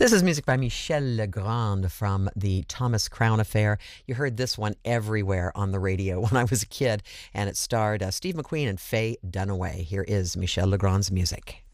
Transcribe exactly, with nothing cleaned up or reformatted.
This is music by Michel Legrand from the Thomas Crown Affair. You heard this one everywhere on the radio when I was a kid, and it starred uh, Steve McQueen and Faye Dunaway. Here is Michel Legrand's music.